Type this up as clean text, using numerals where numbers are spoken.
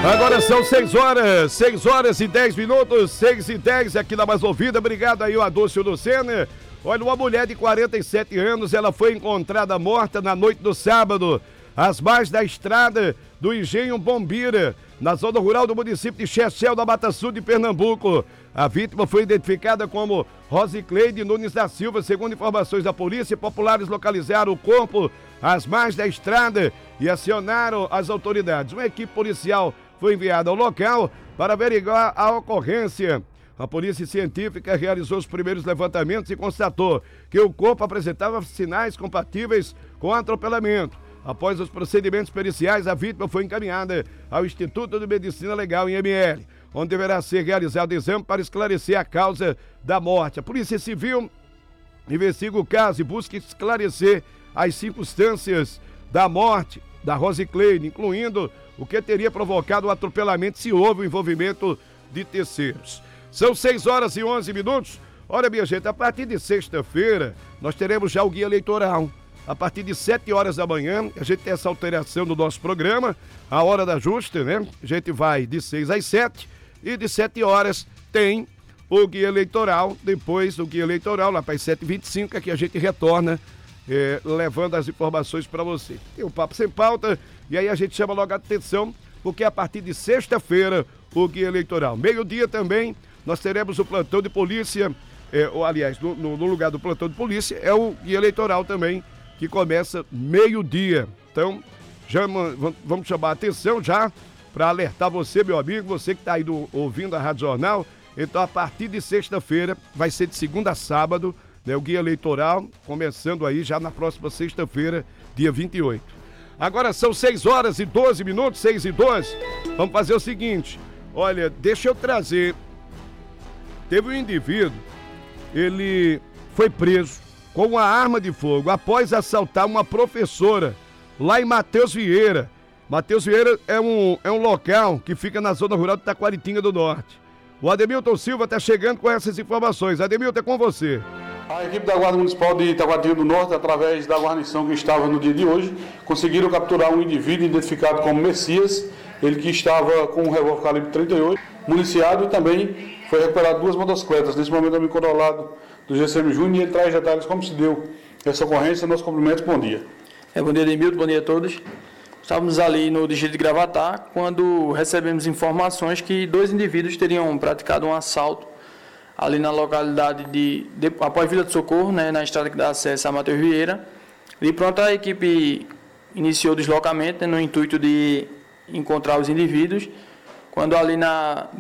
Agora são 6 horas e 10 minutos, 6h10 aqui na Mais Ouvida. Obrigado aí, o Adúcio Lucena. Olha, uma mulher de 47 anos, ela foi encontrada morta na noite do sábado, às margens da estrada do Engenho Bombira, na zona rural do município de Chechel, da Mata Sul de Pernambuco. A vítima foi identificada como Rosicleide Nunes da Silva. Segundo informações da polícia, populares localizaram o corpo às margens da estrada e acionaram as autoridades. Uma equipe policial foi enviada ao local para averiguar a ocorrência. A polícia científica realizou os primeiros levantamentos e constatou que o corpo apresentava sinais compatíveis com atropelamento. Após os procedimentos periciais, a vítima foi encaminhada ao Instituto de Medicina Legal, em ML, onde deverá ser realizado exame para esclarecer a causa da morte. A Polícia Civil investiga o caso e busca esclarecer as circunstâncias da morte da Rosicleide, incluindo o que teria provocado o atropelamento, se houve o envolvimento de terceiros. São 6 horas e 11 minutos. Olha, minha gente, a partir de sexta-feira, nós teremos já o guia eleitoral. A partir de 7 horas da manhã, a gente tem essa alteração do nosso programa, a hora da justa, né? A gente vai de 6 às 7 e de 7 horas tem o guia eleitoral. Depois do guia eleitoral, lá para as 7h25, é que a gente retorna levando as informações para você. Tem o Papo Sem Pauta e aí a gente chama logo a atenção, porque a partir de sexta-feira o guia eleitoral. Meio-dia também nós teremos o plantão de polícia, ou aliás, no lugar do plantão de polícia é o guia eleitoral também, que começa meio-dia. Então, vamos chamar a atenção já para alertar você, meu amigo, você que está aí ouvindo a Rádio Jornal. Então, a partir de sexta-feira, vai ser de segunda a sábado, né, o guia eleitoral, começando aí já na próxima sexta-feira, dia 28. Agora são 6 horas e 12 minutos, 6h12. Vamos fazer o seguinte, olha, deixa eu trazer. Teve um indivíduo, ele foi preso com uma arma de fogo após assaltar uma professora lá em Mateus Vieira. Mateus Vieira é um local que fica na zona rural de Taquaritinga do Norte. O Ademilton Silva está chegando com essas informações. Ademilton, é com você. A equipe da Guarda Municipal de Taquaritinga do Norte, através da guarnição que estava no dia de hoje, conseguiram capturar um indivíduo identificado como Messias, ele que estava com um revólver calibre 38, municiado, e também foi recuperado 2 motocicletas. Nesse momento, eu me encontro ao lado do GCM Júnior e ele traz detalhes como se deu essa ocorrência. Nossos cumprimentos, bom dia. Bom dia, Ademilton, bom dia a todos. Estávamos ali no distrito de Gravatá quando recebemos informações que 2 indivíduos teriam praticado um assalto ali na localidade após Vila de Socorro, né, na estrada que dá acesso a Mateus Vieira. E pronto, a equipe iniciou o deslocamento, né, no intuito de encontrar os indivíduos, quando ali